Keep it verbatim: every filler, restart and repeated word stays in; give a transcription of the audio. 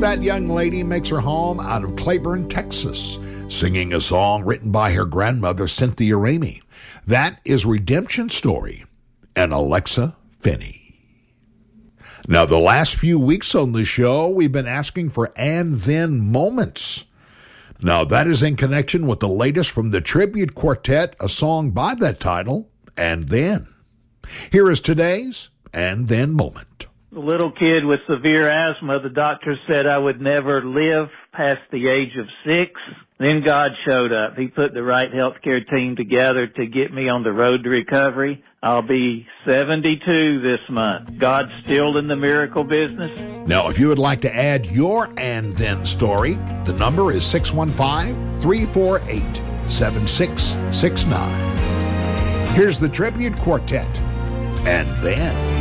that young lady makes her home out of Claiborne, Texas, singing a song written by her grandmother, Cynthia Ramey. That is Redemption Story and Alexa Finney. Now, the last few weeks on the show, we've been asking for and then moments. Now, that is in connection with the latest from the Tribute Quartet, a song by that title, And Then. Here is today's and then moment. A little kid with severe asthma, the doctor said I would never live past the age of six. Then God showed up. He put the right healthcare team together to get me on the road to recovery. I'll be seventy-two this month. God's still in the miracle business. Now, if you would like to add your and then story, the number is six one five, three four eight, seven six six nine. Here's the Tribute Quartet, And Then.